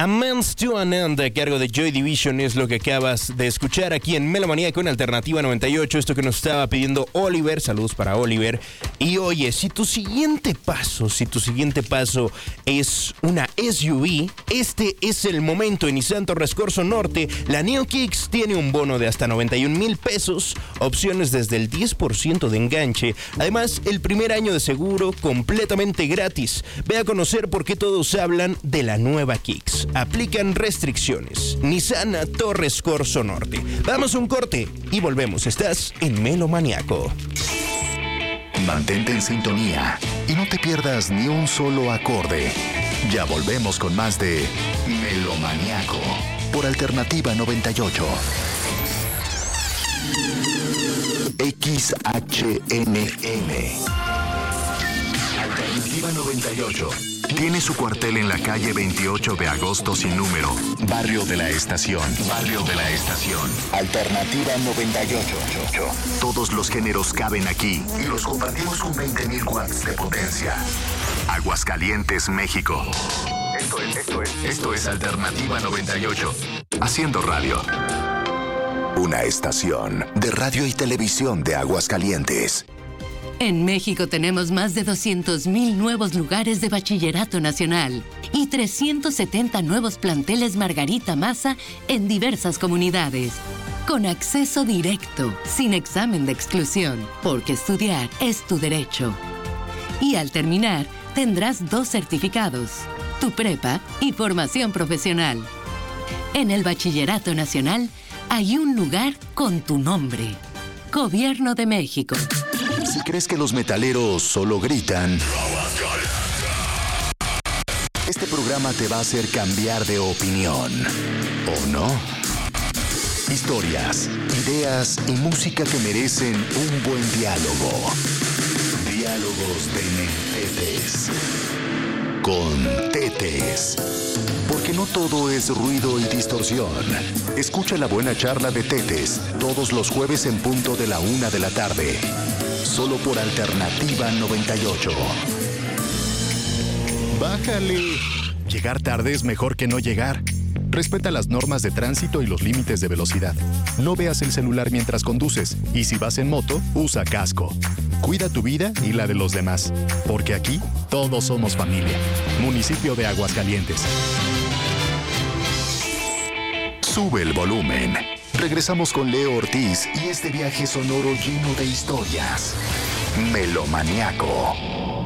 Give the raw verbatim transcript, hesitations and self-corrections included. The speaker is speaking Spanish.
A Means to an End, a cargo de Joy Division, es lo que acabas de escuchar aquí en Melomanía con Alternativa noventa y ocho. Esto que nos estaba pidiendo Oliver, saludos para Oliver. Y oye, si tu siguiente paso, si tu siguiente paso es una S U V, este es el momento. En Nissan Torres Corso Norte, la Neo Kicks tiene un bono de hasta noventa y un mil pesos, opciones desde el diez por ciento de enganche. Además, el primer año de seguro completamente gratis. Ve a conocer por qué todos hablan de la nueva Kicks. Aplican restricciones. Nissan Torres Corso Norte. Damos un corte y volvemos. Estás en Melomaniaco. Mantente en sintonía y no te pierdas ni un solo acorde. Ya volvemos con más de Melomaniaco por Alternativa noventa y ocho. X H N M Alternativa noventa y ocho. Tiene su cuartel en la calle veintiocho de agosto sin número. Barrio de la Estación. Barrio de la Estación. Alternativa noventa y ocho. Todos los géneros caben aquí y los compartimos con veinte mil watts de potencia. Aguascalientes, México. Esto es, esto es, esto es Alternativa noventa y ocho. Haciendo radio. Una estación de radio y televisión de Aguascalientes. En México tenemos más de doscientos mil nuevos lugares de bachillerato nacional y trescientos setenta nuevos planteles Margarita Maza en diversas comunidades. Con acceso directo, sin examen de exclusión, porque estudiar es tu derecho. Y al terminar, tendrás dos certificados, tu prepa y formación profesional. En el Bachillerato Nacional hay un lugar con tu nombre. Gobierno de México. Si crees que los metaleros solo gritan, este programa te va a hacer cambiar de opinión, ¿o no? Historias, ideas y música que merecen un buen diálogo. Diálogos de Tetes. Con Tetes. Porque no todo es ruido y distorsión. Escucha la buena charla de Tetes todos los jueves en punto de la una de la tarde. Solo por Alternativa noventa y ocho. Bájale. Llegar tarde es mejor que no llegar. Respeta las normas de tránsito y los límites de velocidad. No veas el celular mientras conduces. Y si vas en moto, usa casco. Cuida tu vida y la de los demás. Porque aquí todos somos familia. Municipio de Aguascalientes. Sube el volumen. Regresamos con Leo Ortiz y este viaje sonoro lleno de historias. Melomaniaco.